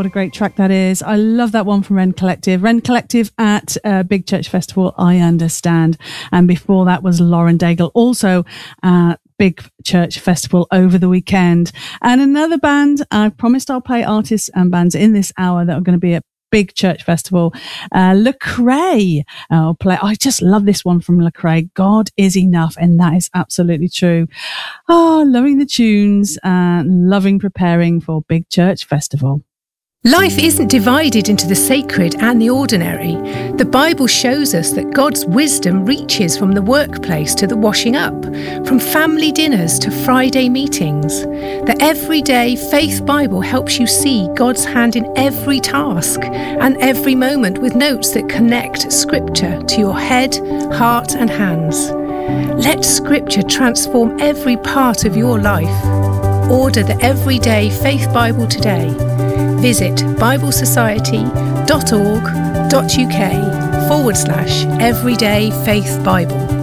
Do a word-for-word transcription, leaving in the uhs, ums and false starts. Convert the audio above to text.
what a great track that is. I love that one from Rend Collective. Rend Collective at uh, Big Church Festival, I Understand. And before that was Lauren Daigle, also at Big Church Festival over the weekend. And another band, I promised I'll play artists and bands in this hour that are going to be at Big Church Festival. Uh, Lecrae, I'll play. I just love this one from Lecrae. God is enough, and that is absolutely true. Oh, loving the tunes and loving preparing for Big Church Festival. Life isn't divided into the sacred and the ordinary. The Bible shows us that God's wisdom reaches from the workplace to the washing up, from family dinners to Friday meetings. The Everyday Faith Bible helps you see God's hand in every task and every moment, with notes that connect Scripture to your head, heart and hands. Let Scripture transform every part of your life. Order the Everyday Faith Bible today. Visit biblesociety.org.uk forward slash Everyday Faith Bible.